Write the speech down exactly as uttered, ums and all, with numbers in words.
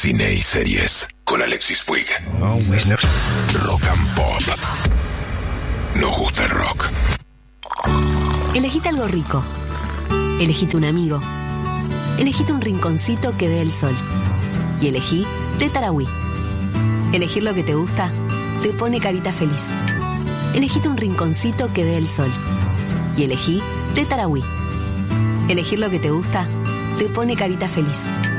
cine y series con Alexis Puig. Rock and Pop. Nos gusta el rock. Elegite algo rico. Elegite un amigo. Elegite un rinconcito que dé el sol. Y elegí Té Tarahui. Elegir lo que te gusta te pone carita feliz. Elegite un rinconcito que dé el sol. Y elegí Té Tarahui. Elegir lo que te gusta te pone carita feliz.